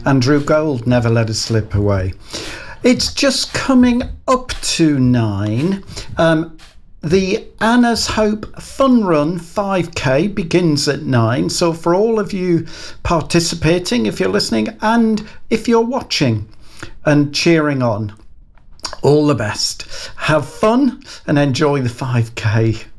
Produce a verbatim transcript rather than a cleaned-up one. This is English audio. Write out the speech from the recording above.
Andrew Gold, Never Let Us Slip Away. It's just coming up to nine. Um, the Anna's Hope Fun Run five K begins at nine. So for all of you participating, if you're listening and if you're watching and cheering on, all the best. Have fun and enjoy the five K.